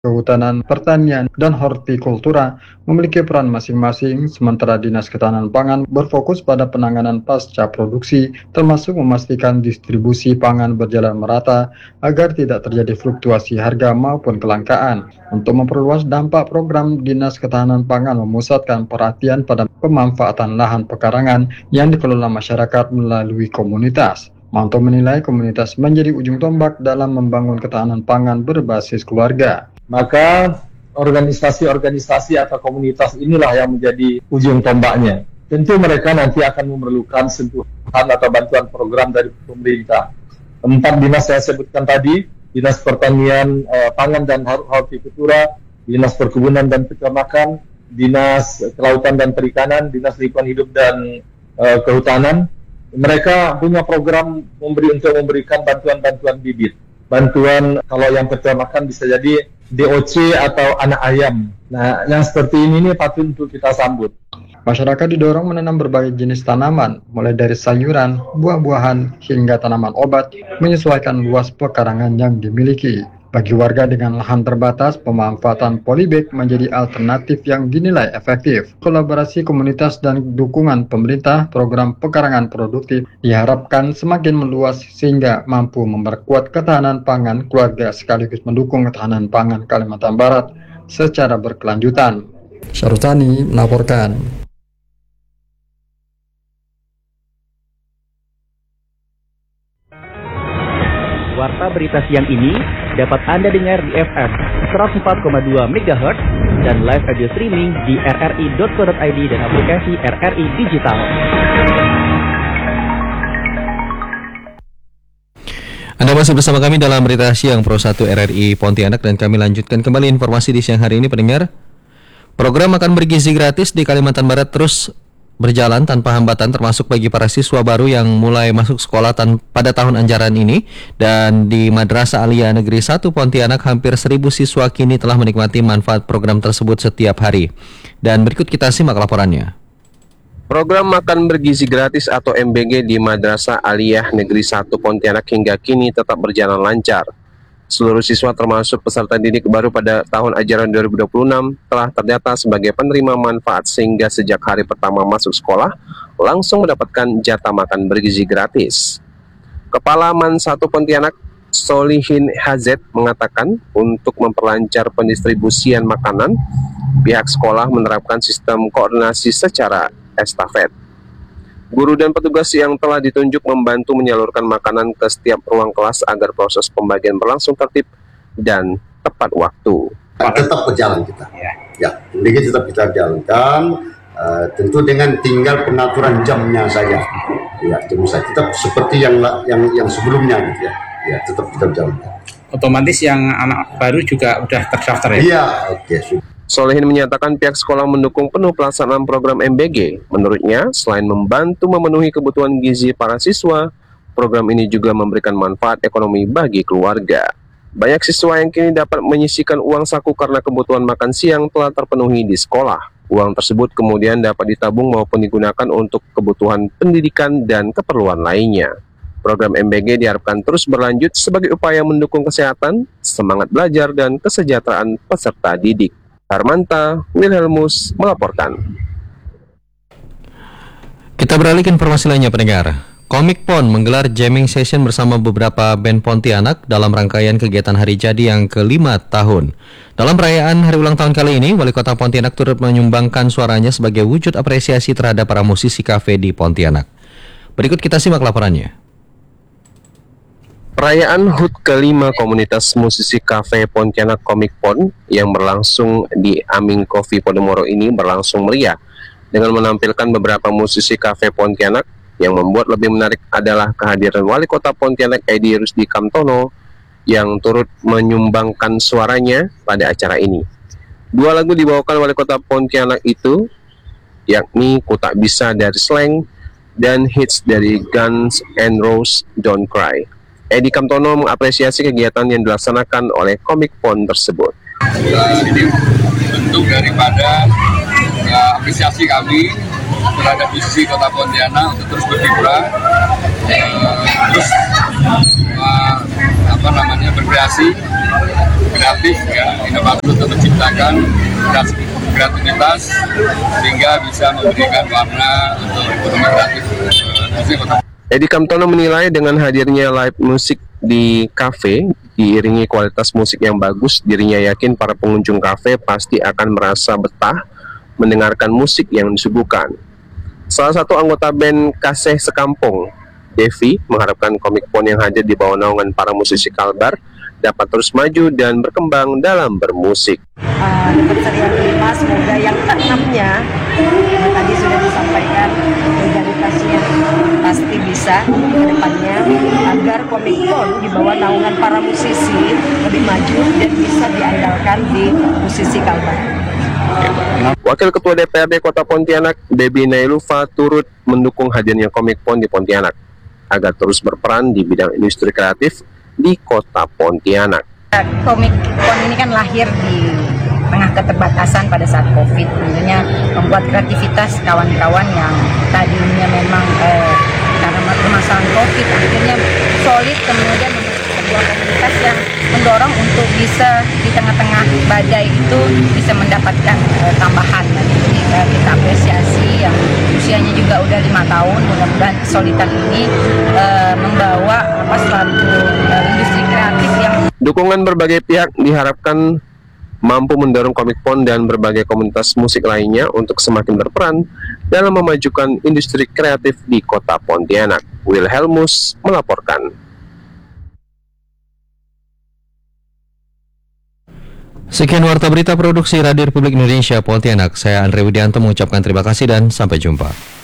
Kehutanan, Pertanian, dan Hortikultura memiliki peran masing-masing, sementara Dinas Ketahanan Pangan berfokus pada penanganan pasca produksi, termasuk memastikan distribusi pangan berjalan merata agar tidak terjadi fluktuasi harga maupun kelangkaan. Untuk memperluas dampak program, Dinas Ketahanan Pangan memusatkan perhatian pada pemanfaatan lahan pekarangan yang dikelola masyarakat melalui komunitas. Manto menilai komunitas menjadi ujung tombak dalam membangun ketahanan pangan berbasis keluarga. Maka organisasi-organisasi atau komunitas inilah yang menjadi ujung tombaknya. Tentu mereka nanti akan memerlukan sentuhan atau bantuan program dari pemerintah. 4 dinas saya sebutkan tadi, Dinas Pertanian, Pangan dan Hortikultura, Dinas Perkebunan dan Peternakan, Dinas Kelautan dan Perikanan, Dinas Lingkungan Hidup dan Kehutanan. Mereka punya program untuk memberikan bantuan-bantuan bibit. Bantuan kalau yang peternakan bisa jadi DOC atau anak ayam. Nah, yang seperti ini patut untuk kita sambut. Masyarakat didorong menanam berbagai jenis tanaman, mulai dari sayuran, buah-buahan, hingga tanaman obat, menyesuaikan luas pekarangan yang dimiliki. Bagi warga dengan lahan terbatas, pemanfaatan polybag menjadi alternatif yang dinilai efektif. Kolaborasi komunitas dan dukungan pemerintah, program pekarangan produktif diharapkan semakin meluas sehingga mampu memperkuat ketahanan pangan keluarga sekaligus mendukung ketahanan pangan Kalimantan Barat secara berkelanjutan. Syarutani melaporkan. Warta berita siang ini dapat Anda dengar di FM 104,2 MHz dan live audio streaming di rri.co.id dan aplikasi RRI Digital. Anda masih bersama kami dalam berita siang Pro 1 RRI Pontianak dan kami lanjutkan kembali informasi di siang hari ini pendengar. Program makan bergizi gratis di Kalimantan Barat terus berjalan tanpa hambatan termasuk bagi para siswa baru yang mulai masuk sekolah pada tahun ajaran ini dan di Madrasah Aliyah Negeri 1 Pontianak hampir 1.000 siswa kini telah menikmati manfaat program tersebut setiap hari. Dan berikut kita simak laporannya. Program makan bergizi gratis atau MBG di Madrasah Aliyah Negeri 1 Pontianak hingga kini tetap berjalan lancar. Seluruh siswa termasuk peserta didik baru pada tahun ajaran 2026 telah terdata sebagai penerima manfaat sehingga sejak hari pertama masuk sekolah langsung mendapatkan jatah makan bergizi gratis. Kepala Man 1 Pontianak Solihin Hazet mengatakan untuk memperlancar pendistribusian makanan, pihak sekolah menerapkan sistem koordinasi secara estafet. Guru dan petugas yang telah ditunjuk membantu menyalurkan makanan ke setiap ruang kelas agar proses pembagian berlangsung tertib dan tepat waktu. Tetap berjalan kita. Ya, ini tetap kita jalankan, tentu dengan tinggal pengaturan jamnya saja. Ya, jam saja tetap seperti yang sebelumnya gitu ya. Ya, tetap kita jalankan. Otomatis yang anak baru juga udah terdaftar ya? Iya, oke. Solihin menyatakan pihak sekolah mendukung penuh pelaksanaan program MBG. Menurutnya, selain membantu memenuhi kebutuhan gizi para siswa, program ini juga memberikan manfaat ekonomi bagi keluarga. Banyak siswa yang kini dapat menyisihkan uang saku karena kebutuhan makan siang telah terpenuhi di sekolah. Uang tersebut kemudian dapat ditabung maupun digunakan untuk kebutuhan pendidikan dan keperluan lainnya. Program MBG diharapkan terus berlanjut sebagai upaya mendukung kesehatan, semangat belajar, dan kesejahteraan peserta didik. Harmanta Wilhelmus melaporkan. Kita beralih ke informasi lainnya pendengar. Komik Pon menggelar jamming session bersama beberapa band Pontianak dalam rangkaian kegiatan Hari Jadi yang ke-5 tahun. Dalam perayaan hari ulang tahun kali ini, Wali Kota Pontianak turut menyumbangkan suaranya sebagai wujud apresiasi terhadap para musisi kafe di Pontianak. Berikut kita simak laporannya. Perayaan HUT ke-5 komunitas musisi kafe Pontianak Komik Pon yang berlangsung di Aming Coffee Podomoro ini berlangsung meriah dengan menampilkan beberapa musisi kafe Pontianak. Yang membuat lebih menarik adalah kehadiran Wali Kota Pontianak Edi Rusdi Kamtono yang turut menyumbangkan suaranya pada acara ini. 2 lagu dibawakan Wali Kota Pontianak itu yakni Ku Tak Bisa dari Slang dan hits dari Guns N' Roses Don't Cry. Edi Kamtono mengapresiasi kegiatan yang dilaksanakan oleh Komik Pon tersebut. Ini bentuk daripada apresiasi kami terhadap musisi Kota Pontianak untuk terus berkiprah, terus berkreasi, kreatif, ya, inovatif untuk menciptakan kreativitas sehingga bisa memberikan warna untuk ekonomi kreatif musik Kota. Edi Kamtono menilai dengan hadirnya live musik di kafe diiringi kualitas musik yang bagus, dirinya yakin para pengunjung kafe pasti akan merasa betah mendengarkan musik yang disuguhkan. Salah satu anggota band Kasih Sekampung, Devi, mengharapkan Komik Pon yang hadir di bawah naungan para musisi Kalbar dapat terus maju dan berkembang dalam bermusik. Dapat serial kelima, semoga yang keenamnya tadi sudah disampaikan legalitasnya pasti bisa ke depannya agar Komik Pon di bawah naungan para musisi lebih maju dan bisa diandalkan di musisi Kalbar. Wakil Ketua DPRD Kota Pontianak, Debbie Nailufa, turut mendukung hadirnya Komik Pon di Pontianak agar terus berperan di bidang industri kreatif di Kota Pontianak. Komik Pon ini kan lahir di tengah keterbatasan pada saat COVID, tentunya membuat kreativitas kawan-kawan yang tadinya memang karena permasalahan COVID akhirnya solid, kemudian sebuah komunitas yang mendorong untuk bisa di tengah-tengah badai itu bisa mendapatkan tambahan. Dan ini kita apresiasi, yang usianya juga udah 5 tahun, mudah-mudahan kesulitan ini membawa suatu industri kreatif yang dukungan berbagai pihak diharapkan mampu mendorong Komik Pon dan berbagai komunitas musik lainnya untuk semakin berperan dalam memajukan industri kreatif di Kota Pontianak. Wilhelmus melaporkan. Sekian warta berita produksi Radio Republik Indonesia Pontianak. Saya Andre Widianto mengucapkan terima kasih dan sampai jumpa.